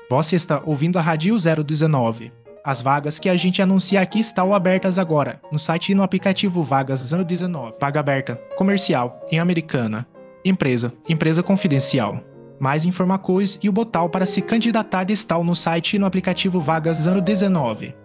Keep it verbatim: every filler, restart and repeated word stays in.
Você está ouvindo a Rádio zero dezenove. As vagas que a gente anuncia aqui estão abertas agora, no site e no aplicativo Vagas zero dezenove. Vaga aberta, comercial, em Americana. Empresa, empresa confidencial. Mais informações e o botão para se candidatar estão no site e no aplicativo Vagas zero dezenove.